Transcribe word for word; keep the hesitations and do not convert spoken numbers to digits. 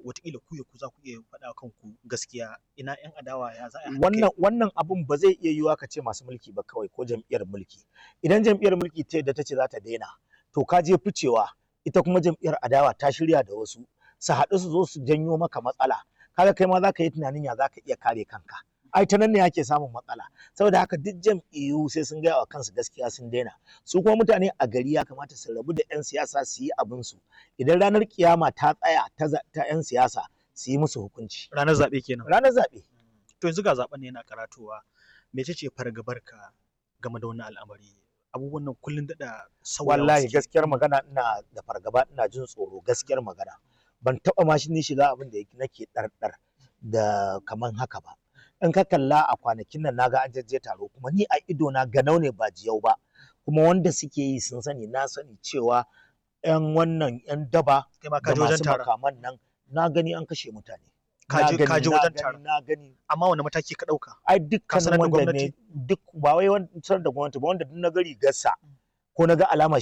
wataƙila ku ya ku za ku iya faɗa kanku gaskiya, ina 'yan adawa ya za a wannan wannan abun ba zai iya yiwuwa ka ce masu mulki ba kawai ko jam'iyyar mulki. Idan jam'iyyar mulki ta yadda ta ce za ta daina, to ka je ficewa, ita kuma jam'iyyar adawa ta shirya da wasu su haɗu su zo su janyo maka matsala, kaga kai ma za ka yi tunanin ya za ka iya kare kanka. Ai ta nan ne ake samun matsala, saboda haka duk jam'iyyu sai sun gaya wa kansu gaskiya sun daina. Su kuma mutane a gari ya kamata su rabu da 'yan siyasa su yi abinsu. Idan ranar kiyama ta tsaya ta 'yan siyasa su yi musu hukunci. ranar zaɓe kenan? Ranar zaɓe. To yanzu ga zaɓen ne yana karatowa, mece ce fargabarka game da wannan al'amari? Abubuwan nan kullum daɗa sauyawa Wallahi suke. gaskiyar magana ina da fargaba, ina jin tsoro, gaskiyar magana. Ban taɓa ma shi ni shiga abin da nake ɗarɗar da kaman haka ba. In ka kalla a kwanakin nan naga an jajje taro, kuma ni a ido na ganau ne ba jiyau ba, kuma wanda suke yi sun sani, na sani cewa 'yan wannan 'yan daba Kai ma ka da je wajen masu taron? makaman nan na gani an kashe mutane. Ka Na je gani, ka je na wajen gani, taron? na gani. Amma wani mataki ka ɗauka? Ai Ka sanar dukkanin da wanda gwamnati? ne, duk ba wai wancan da gwamnati ba, wanda duk na ga rigarsa ko na ga alama